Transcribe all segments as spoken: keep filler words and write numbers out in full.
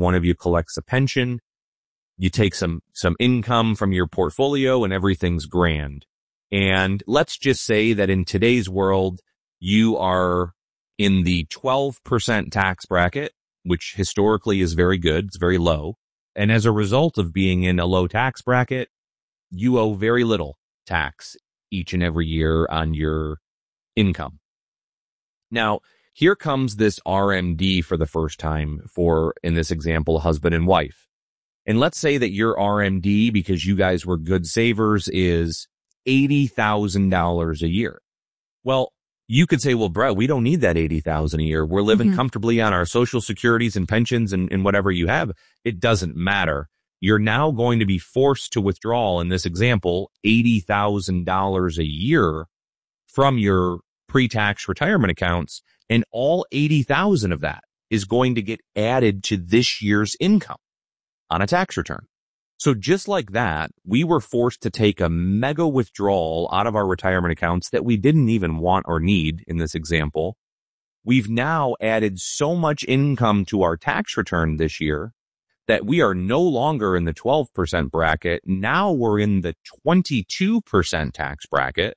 one of you collects a pension. You take some, some income from your portfolio and everything's grand. And let's just say that in today's world, you are in the twelve percent tax bracket, which historically is very good. It's very low. And as a result of being in a low tax bracket, you owe very little tax each and every year on your income. Now, here comes this R M D for the first time for, in this example, husband and wife. And let's say that your R M D, because you guys were good savers, is eighty thousand dollars a year. Well, you could say, well, Brett, we don't need that eighty thousand dollars a year. We're living mm-hmm. comfortably on our social securities and pensions and, and whatever you have. It doesn't matter. You're now going to be forced to withdraw, in this example, eighty thousand dollars a year from your pre-tax retirement accounts, and all eighty thousand dollars of that is going to get added to this year's income on a tax return. So just like that, we were forced to take a mega withdrawal out of our retirement accounts that we didn't even want or need in this example. We've now added so much income to our tax return this year that we are no longer in the twelve percent bracket. Now we're in the twenty-two percent tax bracket.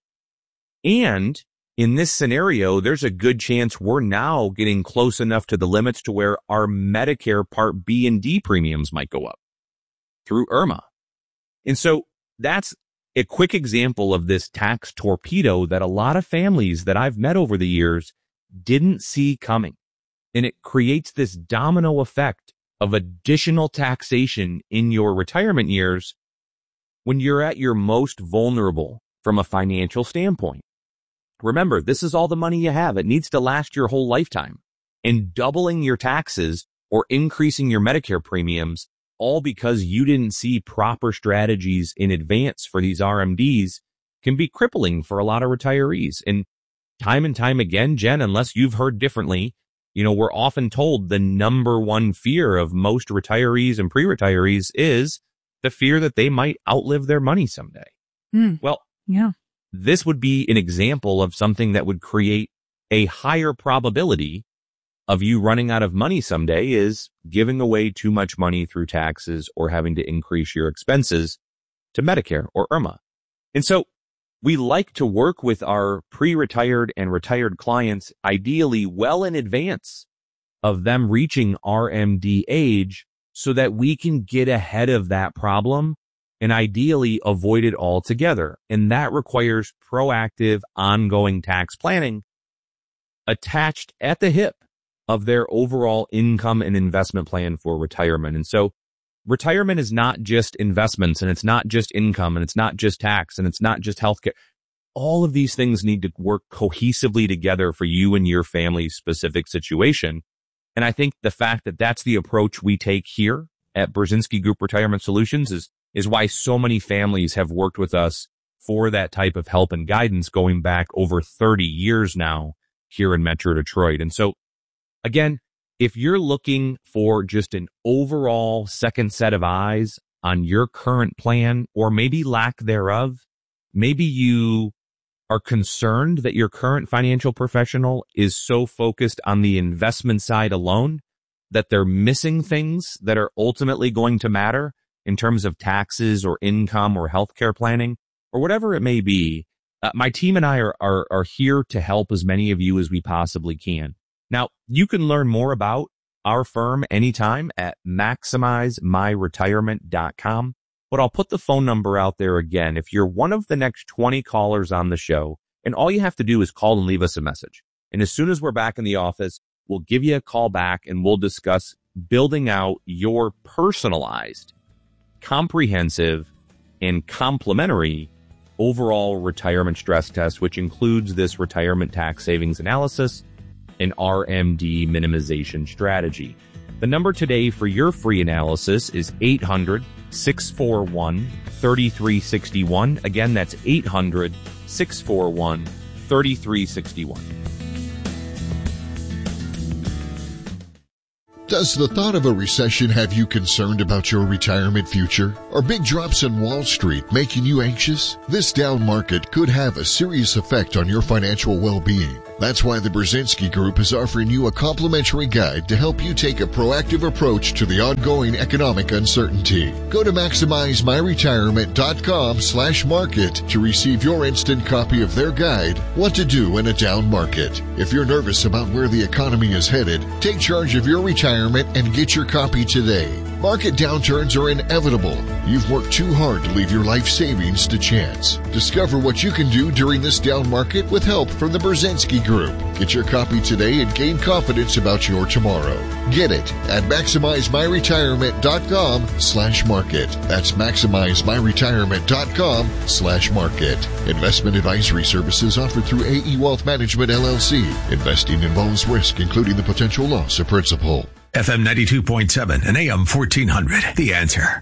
And in this scenario, there's a good chance we're now getting close enough to the limits to where our Medicare Part B and D premiums might go up through I R M A. And so that's a quick example of this tax torpedo that a lot of families that I've met over the years didn't see coming. And it creates this domino effect of additional taxation in your retirement years when you're at your most vulnerable from a financial standpoint. Remember, this is all the money you have. It needs to last your whole lifetime. And doubling your taxes or increasing your Medicare premiums, all because you didn't see proper strategies in advance for these R M Ds, can be crippling for a lot of retirees. And time and time again, Jen, unless you've heard differently, you know, we're often told the number one fear of most retirees and pre-retirees is the fear that they might outlive their money someday. Mm. Well, yeah. This would be an example of something that would create a higher probability of you running out of money someday, is giving away too much money through taxes or having to increase your expenses to Medicare or I R M A. And so we like to work with our pre-retired and retired clients, ideally well in advance of them reaching R M D age, so that we can get ahead of that problem and ideally avoid it altogether. And that requires proactive, ongoing tax planning attached at the hip of their overall income and investment plan for retirement. And so retirement is not just investments, and it's not just income, and it's not just tax, and it's not just healthcare. All of these things need to work cohesively together for you and your family's specific situation. And I think the fact that that's the approach we take here at Brzezinski Group Retirement Solutions is is why so many families have worked with us for that type of help and guidance going back over thirty years now here in Metro Detroit. And so, again, if you're looking for just an overall second set of eyes on your current plan, or maybe lack thereof, maybe you are concerned that your current financial professional is so focused on the investment side alone that they're missing things that are ultimately going to matter in terms of taxes or income or healthcare planning or whatever it may be, uh, my team and I are, are, are here to help as many of you as we possibly can. Now, you can learn more about our firm anytime at maximize my retirement dot com, but I'll put the phone number out there again. If you're one of the next twenty callers on the show, and all you have to do is call and leave us a message. And as soon as we're back in the office, we'll give you a call back and we'll discuss building out your personalized, comprehensive, and complementary overall retirement stress test, which includes this retirement tax savings analysis and R M D minimization strategy. The number today for your free analysis is eight hundred, six four one, three three six one. Again, that's eight hundred, six four one, three three six one. Does the thought of a recession have you concerned about your retirement future? Are big drops in Wall Street making you anxious? This down market could have a serious effect on your financial well-being. That's why the Brzezinski Group is offering you a complimentary guide to help you take a proactive approach to the ongoing economic uncertainty. Go to maximize my retirement dot com slash market to receive your instant copy of their guide, What to Do in a Down Market. If you're nervous about where the economy is headed, take charge of your retirement and get your copy today. Market downturns are inevitable. You've worked too hard to leave your life savings to chance. Discover what you can do during this down market with help from the Brzezinski Group. Get your copy today and gain confidence about your tomorrow. Get it at maximize my retirement dot com slash market. That's maximize my retirement dot com slash market. Investment advisory services offered through A E Wealth Management, L L C. Investing involves risk, including the potential loss of principal. F M ninety-two point seven and A M fourteen hundred. The Answer.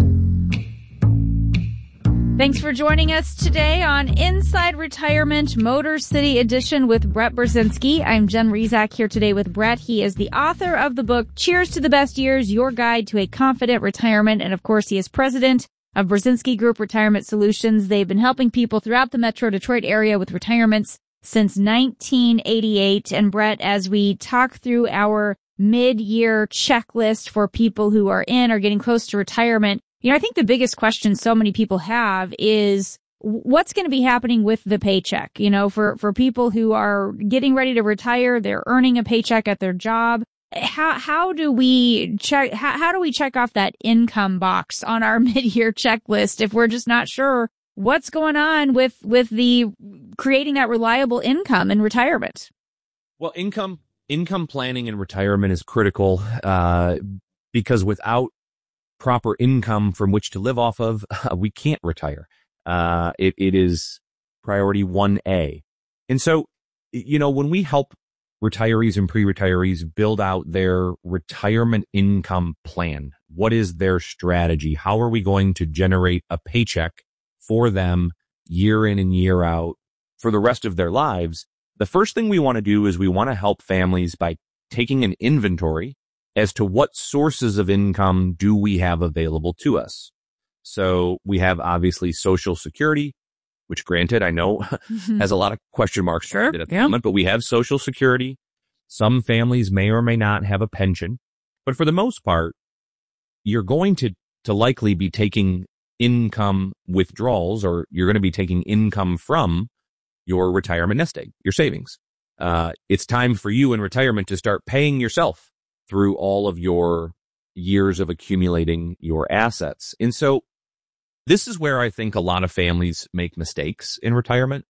Thanks for joining us today on Inside Retirement Motor City Edition with Brett Brzezinski. I'm Jen Rezac here today with Brett. He is the author of the book Cheers to the Best Years, Your Guide to a Confident Retirement. And of course, he is president of Brzezinski Group Retirement Solutions. They've been helping people throughout the Metro Detroit area with retirements since nineteen eighty-eight. And Brett, as we talk through our mid-year checklist for people who are in or getting close to retirement, you know, I think the biggest question so many people have is what's going to be happening with the paycheck? You know, for, for people who are getting ready to retire, they're earning a paycheck at their job. How, how do we check, how, how do we check off that income box on our mid-year checklist if we're just not sure what's going on with, with the creating that reliable income in retirement? Well, income, income planning in retirement is critical, uh, because without proper income from which to live off of, uh, we can't retire. Uh, it, it is priority one A. And so, you know, when we help retirees and pre-retirees build out their retirement income plan, what is their strategy? How are we going to generate a paycheck for them year in and year out for the rest of their lives? The first thing we want to do is we want to help families by taking an inventory as to what sources of income do we have available to us. So we have obviously Social Security, which granted, I know has a lot of question marks sure, at the yeah. moment, but we have Social Security. Some families may or may not have a pension, but for the most part, you're going to, to likely be taking income withdrawals, or you're going to be taking income from your retirement nest egg, your savings. Uh, it's time for you in retirement to start paying yourself through all of your years of accumulating your assets. And so this is where I think a lot of families make mistakes in retirement,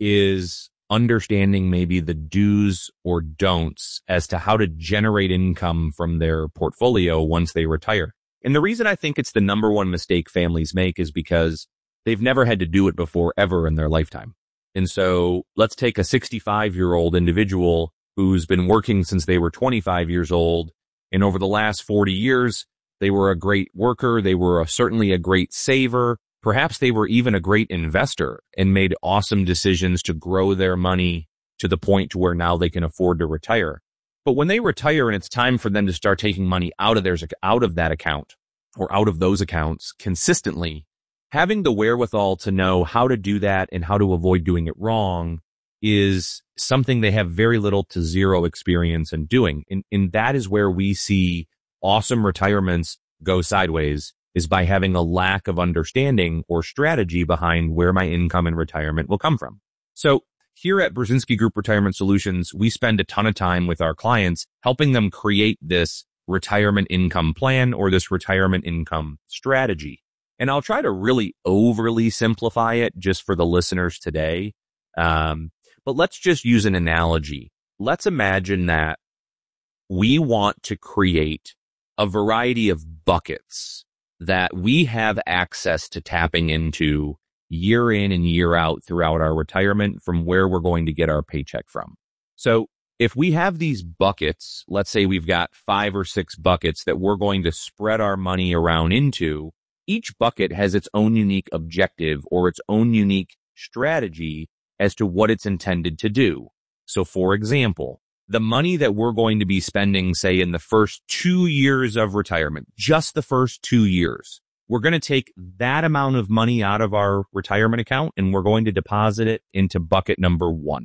is understanding maybe the do's or don'ts as to how to generate income from their portfolio once they retire. And the reason I think it's the number one mistake families make is because they've never had to do it before ever in their lifetime. And so let's take a sixty-five-year-old individual who's been working since they were twenty-five years old. And over the last forty years, they were a great worker. They were a, certainly a great saver. Perhaps they were even a great investor and made awesome decisions to grow their money to the point to where now they can afford to retire. But when they retire and it's time for them to start taking money out of theirs, out of that account or out of those accounts consistently, having the wherewithal to know how to do that and how to avoid doing it wrong is something they have very little to zero experience in doing. And, and that is where we see awesome retirements go sideways, is by having a lack of understanding or strategy behind where my income in retirement will come from. So here at Brzezinski Group Retirement Solutions, we spend a ton of time with our clients helping them create this retirement income plan or this retirement income strategy. And I'll try to really overly simplify it just for the listeners today. Um, But let's just use an analogy. Let's imagine that we want to create a variety of buckets that we have access to tapping into year in and year out throughout our retirement from where we're going to get our paycheck from. So if we have these buckets, let's say we've got five or six buckets that we're going to spread our money around into, each bucket has its own unique objective or its own unique strategy as to what it's intended to do. So for example, the money that we're going to be spending, say in the first two years of retirement, just the first two years, we're going to take that amount of money out of our retirement account and we're going to deposit it into bucket number one.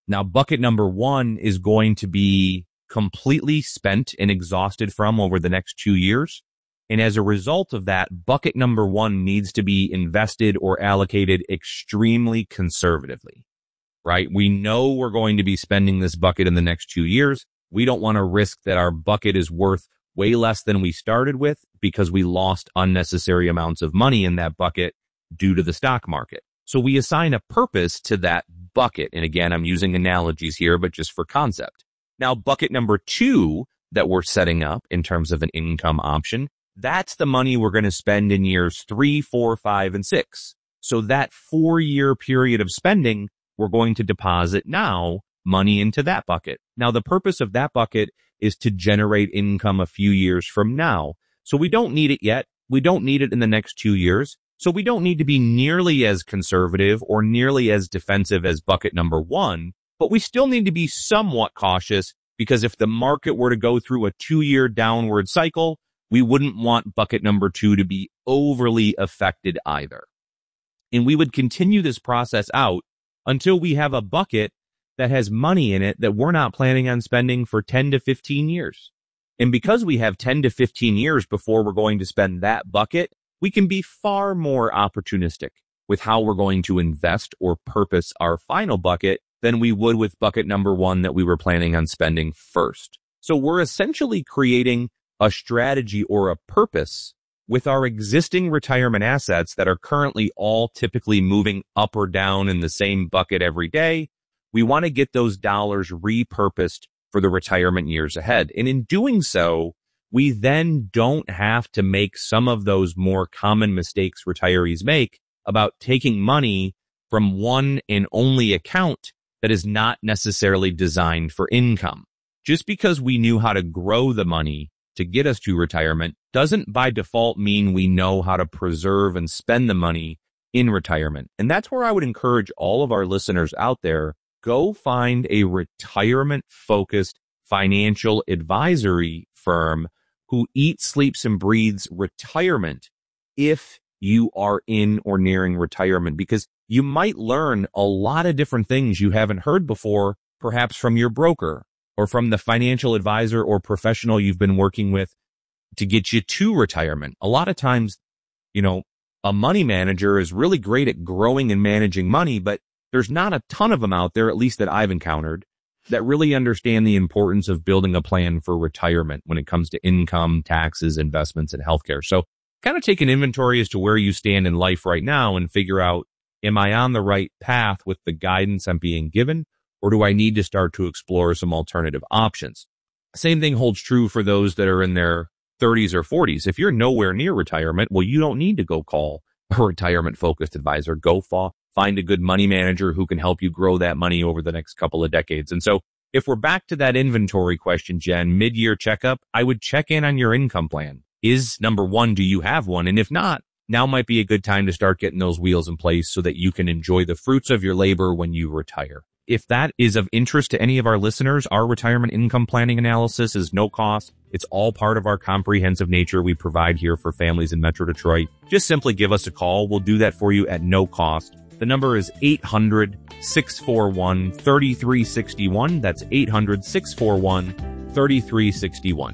Now, bucket number one is going to be completely spent and exhausted from over the next two years. And as a result of that, bucket number one needs to be invested or allocated extremely conservatively, right? We know we're going to be spending this bucket in the next two years. We don't want to risk that our bucket is worth way less than we started with because we lost unnecessary amounts of money in that bucket due to the stock market. So we assign a purpose to that bucket. And again, I'm using analogies here, but just for concept. Now, bucket number two that we're setting up in terms of an income option, that's the money we're going to spend in years three, four, five, and six. So that four-year period of spending, we're going to deposit now money into that bucket. Now, the purpose of that bucket is to generate income a few years from now. So we don't need it yet. We don't need it in the next two years. So we don't need to be nearly as conservative or nearly as defensive as bucket number one, but we still need to be somewhat cautious because if the market were to go through a two-year downward cycle, we wouldn't want bucket number two to be overly affected either. And we would continue this process out until we have a bucket that has money in it that we're not planning on spending for ten to fifteen years. And because we have ten to fifteen years before we're going to spend that bucket, we can be far more opportunistic with how we're going to invest or purpose our final bucket than we would with bucket number one that we were planning on spending first. So we're essentially creating a strategy or a purpose with our existing retirement assets that are currently all typically moving up or down in the same bucket every day. We want to get those dollars repurposed for the retirement years ahead. And in doing so, we then don't have to make some of those more common mistakes retirees make about taking money from one and only account that is not necessarily designed for income. Just because we knew how to grow the money to get us to retirement doesn't by default mean we know how to preserve and spend the money in retirement. And that's where I would encourage all of our listeners out there, go find a retirement-focused financial advisory firm who eats, sleeps, and breathes retirement if you are in or nearing retirement, because you might learn a lot of different things you haven't heard before, perhaps from your broker or from the financial advisor or professional you've been working with to get you to retirement. A lot of times, you know, a money manager is really great at growing and managing money, but there's not a ton of them out there, at least that I've encountered, that really understand the importance of building a plan for retirement when it comes to income, taxes, investments, and healthcare. So kind of take an inventory as to where you stand in life right now and figure out, am I on the right path with the guidance I'm being given, or do I need to start to explore some alternative options? Same thing holds true for those that are in their thirties or forties. If you're nowhere near retirement, well, you don't need to go call a retirement-focused advisor. Go fa- find a good money manager who can help you grow that money over the next couple of decades. And so if we're back to that inventory question, Jen, mid-year checkup, I would check in on your income plan. Is, number one, do you have one? And if not, now might be a good time to start getting those wheels in place so that you can enjoy the fruits of your labor when you retire. If that is of interest to any of our listeners, our retirement income planning analysis is no cost. It's all part of our comprehensive nature we provide here for families in Metro Detroit. Just simply give us a call. We'll do that for you at no cost. The number is eight hundred, six four one, three three six one. That's eight hundred, six four one, three three six one.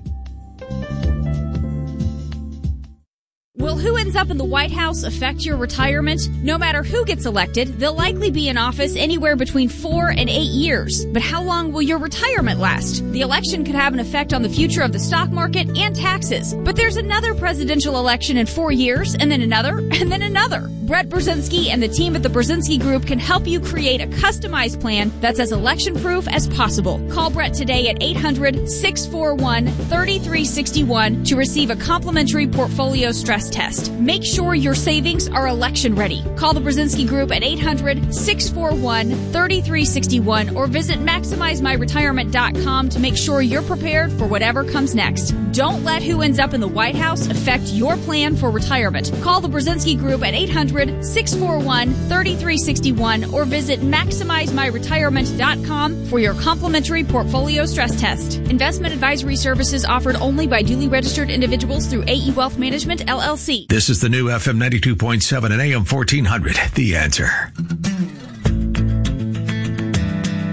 Will who ends up in the White House affect your retirement? No matter who gets elected, they'll likely be in office anywhere between four and eight years. But how long will your retirement last? The election could have an effect on the future of the stock market and taxes. But there's another presidential election in four years, and then another, and then another. Brett Brzezinski and the team at the Brzezinski Group can help you create a customized plan that's as election-proof as possible. Call Brett today at eight hundred, six four one, three three six one to receive a complimentary portfolio stress test. Make sure your savings are election ready. Call the Brzezinski Group at eight hundred, six four one, three three six one or visit maximize my retirement dot com to make sure you're prepared for whatever comes next. Don't let who ends up in the White House affect your plan for retirement. Call the Brzezinski Group at eight hundred, six four one, three three six one or visit maximize my retirement dot com for your complimentary portfolio stress test. Investment advisory services offered only by duly registered individuals through A E Wealth Management, L L C. This is the new F M ninety-two point seven and A M fourteen hundred, The Answer.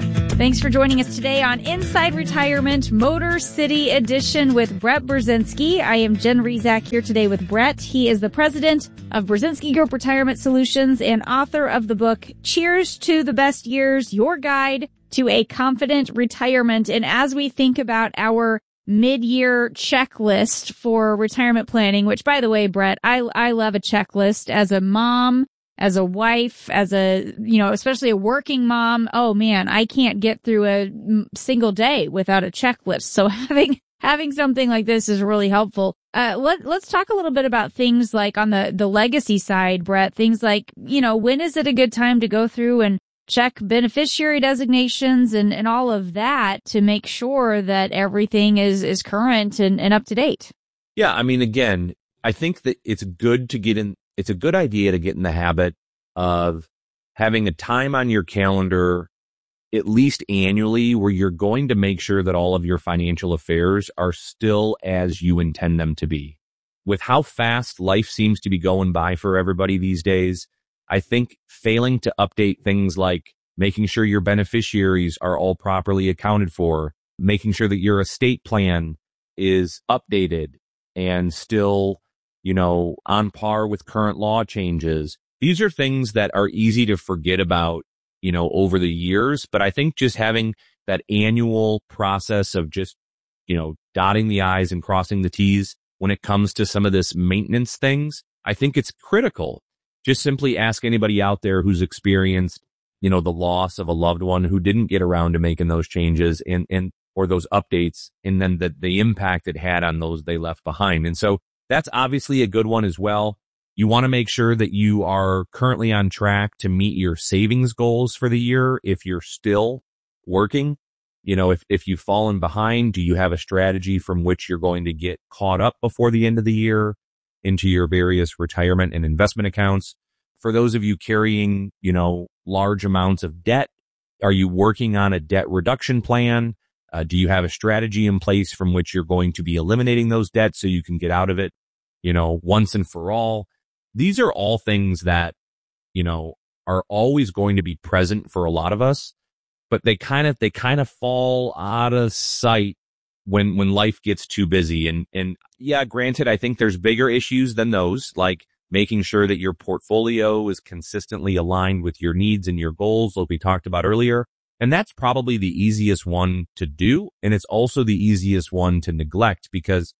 Thanks for joining us today on Inside Retirement Motor City Edition with Brett Brzezinski. I am Jen Rezac here today with Brett. He is the president of Brzezinski Group Retirement Solutions and author of the book, Cheers to the Best Years, Your Guide to a Confident Retirement. And as we think about our mid-year checklist for retirement planning, which, by the way, Brett, I, I love a checklist as a mom, as a wife, as a, you know, especially a working mom. Oh man, I can't get through a single day without a checklist. So having, having something like this is really helpful. Uh, let, let's talk a little bit about things like on the, the legacy side, Brett, things like, you know, when is it a good time to go through and check beneficiary designations and, and all of that to make sure that everything is, is current and, and up to date? Yeah. I mean, again, I think that it's good to get in, it's a good idea to get in the habit of having a time on your calendar, at least annually, where you're going to make sure that all of your financial affairs are still as you intend them to be. With how fast life seems to be going by for everybody these days, I think failing to update things like making sure your beneficiaries are all properly accounted for, making sure that your estate plan is updated and still, you know, on par with current law changes. These are things that are easy to forget about, you know, over the years. But I think just having that annual process of just, you know, dotting the I's and crossing the T's when it comes to some of this maintenance things, I think it's critical. Just simply ask anybody out there who's experienced, you know, the loss of a loved one who didn't get around to making those changes and, and, or those updates, and then the, the impact it had on those they left behind. And so that's obviously a good one as well. You want to make sure that you are currently on track to meet your savings goals for the year. If you're still working, you know, if, if you've fallen behind, do you have a strategy from which you're going to get caught up before the end of the year into your various retirement and investment accounts? For those of you carrying, you know, large amounts of debt, are you working on a debt reduction plan? Uh, do you have a strategy in place from which you're going to be eliminating those debts so you can get out of it, you know, once and for all? These are all things that, you know, are always going to be present for a lot of us, but they kind of, they kind of fall out of sight when, when life gets too busy. And, and yeah, granted, I think there's bigger issues than those, like making sure that your portfolio is consistently aligned with your needs and your goals, like we talked about earlier. And that's probably the easiest one to do. And it's also the easiest one to neglect because,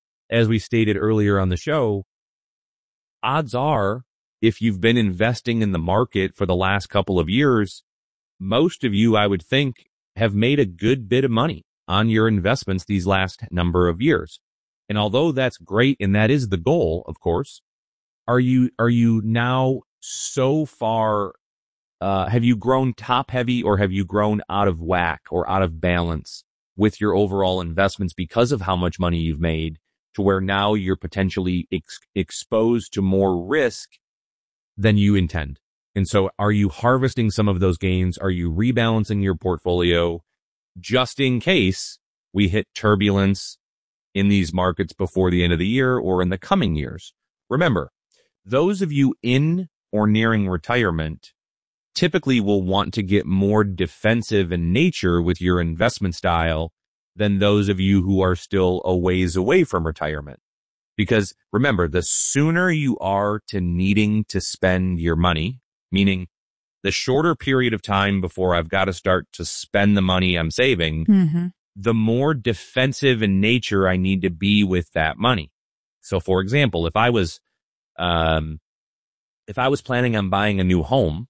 as we stated earlier on the show, odds are, if you've been investing in the market for the last couple of years, most of you, I would think, have made a good bit of money on your investments these last number of years. And although that's great, and that is the goal, of course, are you, are you now so far, uh, have you grown top heavy, or have you grown out of whack or out of balance with your overall investments because of how much money you've made, to where now you're potentially ex- exposed to more risk than you intend? And so are you harvesting some of those gains? Are you rebalancing your portfolio just in case we hit turbulence in these markets before the end of the year or in the coming years? Remember, those of you in or nearing retirement typically will want to get more defensive in nature with your investment style than those of you who are still a ways away from retirement. Because remember, the sooner you are to needing to spend your money, meaning the shorter period of time before I've got to start to spend the money I'm saving, mm-hmm. the more defensive in nature I need to be with that money. So for example, if I was, um, if I was planning on buying a new home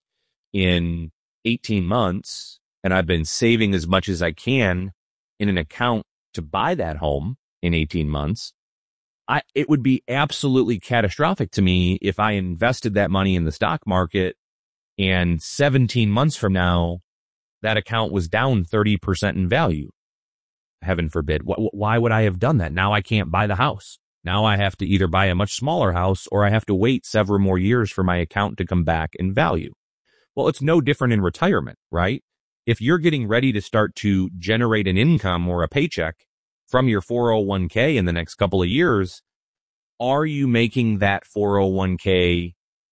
in eighteen months, and I've been saving as much as I can in an account to buy that home in eighteen months, I, it would be absolutely catastrophic to me if I invested that money in the stock market and seventeen months from now, that account was down thirty percent in value. Heaven forbid. Why would I have done that? Now I can't buy the house. Now I have to either buy a much smaller house, or I have to wait several more years for my account to come back in value. Well, it's no different in retirement, right? If you're getting ready to start to generate an income or a paycheck from your four oh one k in the next couple of years, are you making that four oh one k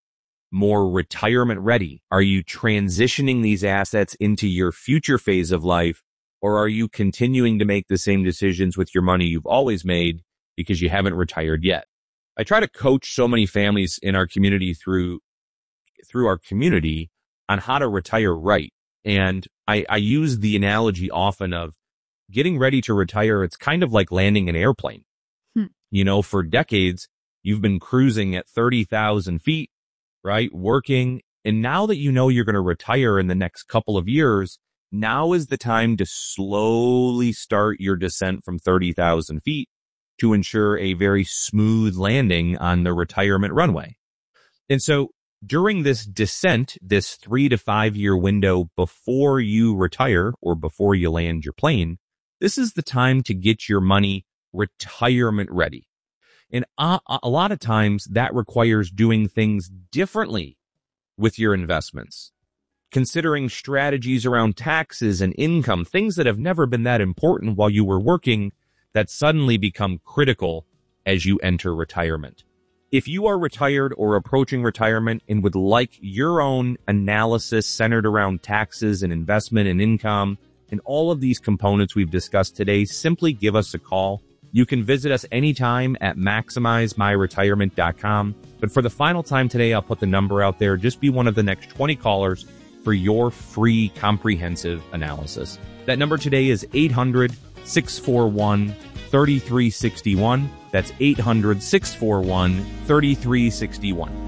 more retirement ready? Are you transitioning these assets into your future phase of life, or are you continuing to make the same decisions with your money you've always made because you haven't retired yet? I try to coach so many families in our community through through our community on how to retire right. And I, I use the analogy often of getting ready to retire. It's kind of like landing an airplane. Hmm. You know, for decades, you've been cruising at thirty thousand feet, right? Working. And now that you know you're going to retire in the next couple of years, now is the time to slowly start your descent from thirty thousand feet to ensure a very smooth landing on the retirement runway. And so during this descent, this three to five year window before you retire or before you land your plane, this is the time to get your money retirement ready. And a, a lot of times that requires doing things differently with your investments, considering strategies around taxes and income, things that have never been that important while you were working that suddenly become critical as you enter retirement. If you are retired or approaching retirement and would like your own analysis centered around taxes and investment and income and all of these components we've discussed today, simply give us a call. You can visit us anytime at maximize my retirement dot com. But for the final time today, I'll put the number out there. Just be one of the next twenty callers for your free comprehensive analysis. That number today is eight hundred, six four one, three three six one. That's eight hundred, six four one, three three six one.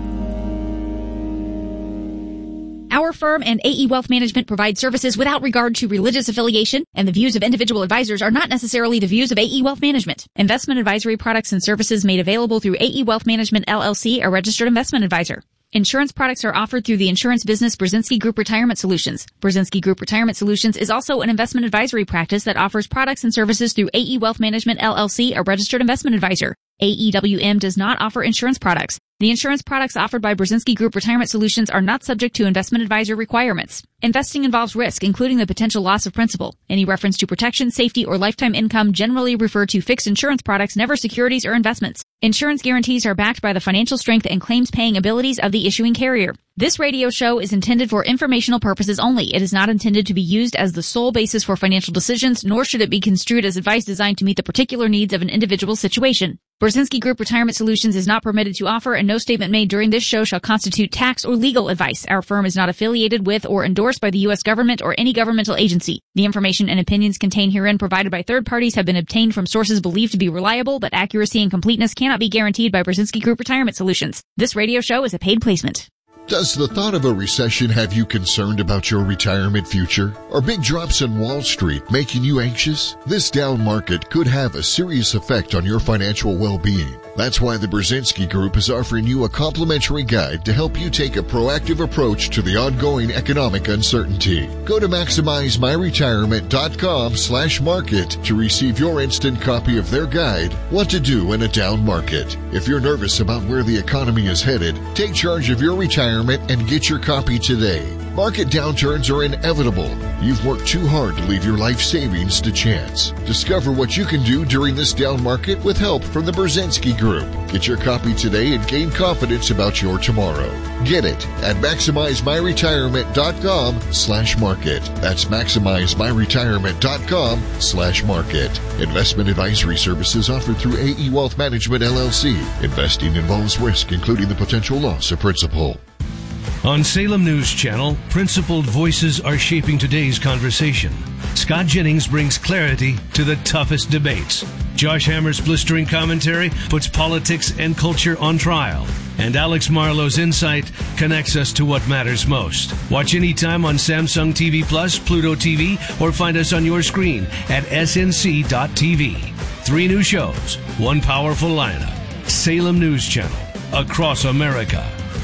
Our firm and A E Wealth Management provide services without regard to religious affiliation, and the views of individual advisors are not necessarily the views of A E Wealth Management. Investment advisory products and services made available through A E Wealth Management, L L C, a registered investment advisor. Insurance products are offered through the insurance business Brzezinski Group Retirement Solutions. Brzezinski Group Retirement Solutions is also an investment advisory practice that offers products and services through A E Wealth Management, L L C, a registered investment advisor. A E W M does not offer insurance products. The insurance products offered by Brzezinski Group Retirement Solutions are not subject to investment advisor requirements. Investing involves risk, including the potential loss of principal. Any reference to protection, safety, or lifetime income generally refer to fixed insurance products, never securities or investments. Insurance guarantees are backed by the financial strength and claims-paying abilities of the issuing carrier. This radio show is intended for informational purposes only. It is not intended to be used as the sole basis for financial decisions, nor should it be construed as advice designed to meet the particular needs of an individual situation. Brzezinski Group Retirement Solutions is not permitted to offer, and no statement made during this show shall constitute tax or legal advice. Our firm is not affiliated with or endorsed by the U S government or any governmental agency. The information and opinions contained herein provided by third parties have been obtained from sources believed to be reliable, but accuracy and completeness cannot be guaranteed by Brzezinski Group Retirement Solutions. This radio show is a paid placement. Does the thought of a recession have you concerned about your retirement future? Are big drops in Wall Street making you anxious? This down market could have a serious effect on your financial well-being. That's why the Brzezinski Group is offering you a complimentary guide to help you take a proactive approach to the ongoing economic uncertainty. Go to maximize my retirement dot com slash market to receive your instant copy of their guide, What to Do in a Down Market. If you're nervous about where the economy is headed, take charge of your retirement and get your copy today. Market downturns are inevitable. You've worked too hard to leave your life savings to chance. Discover what you can do during this down market with help from the Brzezinski Group. Get your copy today and gain confidence about your tomorrow. Get it at maximize my retirement dot com slash market. That's maximize my retirement dot com slash market. Investment advisory services offered through A E Wealth Management, L L C. Investing involves risk, including the potential loss of principal. On Salem News Channel, principled voices are shaping today's conversation. Scott Jennings brings clarity to the toughest debates. Josh Hammer's blistering commentary puts politics and culture on trial. And Alex Marlowe's insight connects us to what matters most. Watch anytime on Samsung T V Plus, Pluto T V, or find us on your screen at S N C dot T V. Three new shows, one powerful lineup. Salem News Channel, across America.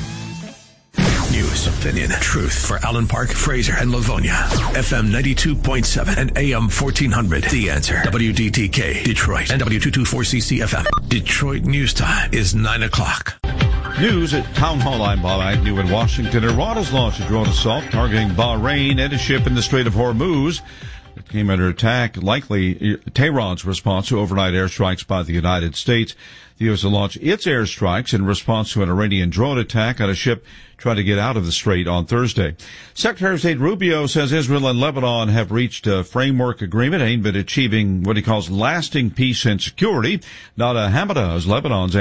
News, opinion, truth for Allen Park, Fraser, and Livonia. F M ninety-two point seven and A M fourteen hundred. The Answer. W D T K, Detroit, and W two twenty-four C C F M. Detroit News Time is nine o'clock. News at Town Hall. I'm Bob Agnew in Washington. Iran has launched a drone assault targeting Bahrain and a ship in the Strait of Hormuz. It came under attack, likely Tehran's response to overnight airstrikes by the United States. The U S will launch its airstrikes in response to an Iranian drone attack on a ship trying to get out of the strait on Thursday. Secretary of State Rubio says Israel and Lebanon have reached a framework agreement aimed at achieving what he calls lasting peace and security. Nada Hamada is Lebanon's